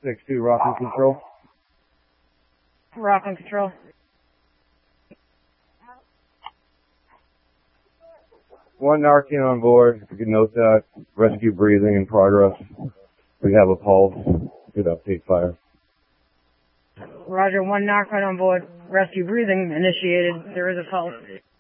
6-2, Rock and Control. Rock and Control. One Narcan on board. If you could note that. Rescue breathing in progress. We have a pulse. Good update, fire. Roger, one Narcan on board. Rescue breathing initiated. There is a pulse.